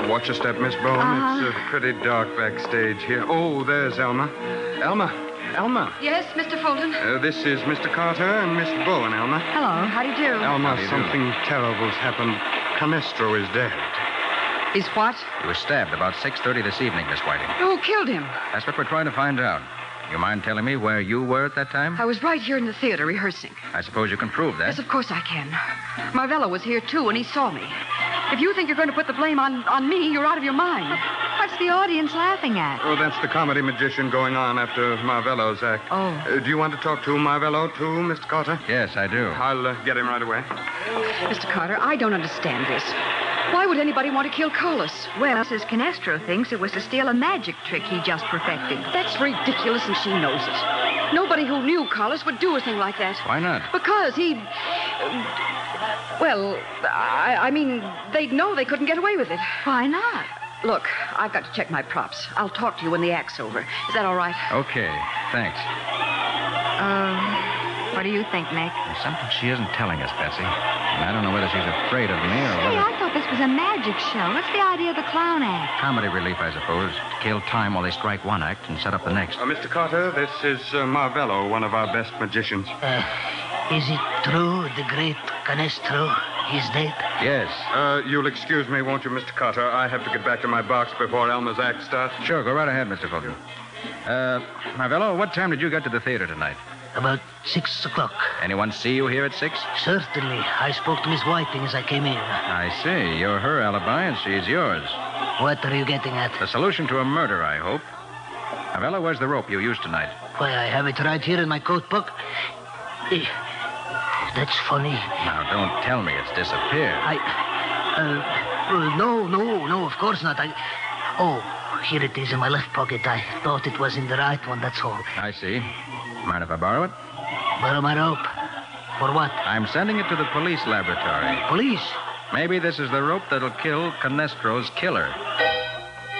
Watch your step, Miss Bowen. It's pretty dark backstage here. Oh, there's Elma. Elma. Yes, Mr. Fulton? This is Mr. Carter and Miss Bowen, Elma. Hello, how do you do? Elma, something terrible's happened. Canestro is dead. He's what? He was stabbed about 6:30 this evening, Miss Whiting. Who killed him? That's what we're trying to find out. You mind telling me where you were at that time? I was right here in the theater rehearsing. I suppose you can prove that. Yes, of course I can. Marvello was here, too, and he saw me. If you think you're going to put the blame on me, you're out of your mind. What's the audience laughing at? Oh, that's the comedy magician going on after Marvello's act. Oh. Do you want to talk to Marvello, too, Mr. Carter? Yes, I do. I'll get him right away. Mr. Carter, I don't understand this. Why would anybody want to kill Carlos? Well, Mrs. Canestro thinks it was to steal a magic trick he just perfected. That's ridiculous, and she knows it. Nobody who knew Carlos would do a thing like that. Why not? Because he... well, I mean, they'd know they couldn't get away with it. Why not? Look, I've got to check my props. I'll talk to you when the act's over. Is that all right? Okay, thanks. What do you think, Nick? There's something she isn't telling us, Betsy. And I don't know whether she's afraid of me or Hey, whether... I thought this was a magic show. What's the idea of the clown act? Comedy relief, I suppose. To kill time while they strike one act and set up the next. Mr. Carter, this is Marvello, one of our best magicians. Is it true the great Canestro is dead? Yes. You'll excuse me, won't you, Mr. Carter? I have to get back to my box before Elma's act starts. Sure, go right ahead, Mr. Fulton. Marvello, what time did you get to the theater tonight? About 6 o'clock. Anyone see you here at 6? Certainly. I spoke to Miss Whiting as I came in. I see. You're her alibi and she's yours. What are you getting at? The solution to a murder, I hope. Marvello, where's the rope you used tonight? Why, I have it right here in my coat book. That's funny. Now, don't tell me it's disappeared. No, of course not. Here it is in my left pocket. I thought it was in the right one, that's all. I see. Mind if I borrow it? Borrow my rope? For what? I'm sending it to the police laboratory. Police? Maybe this is the rope that'll kill Canestro's killer.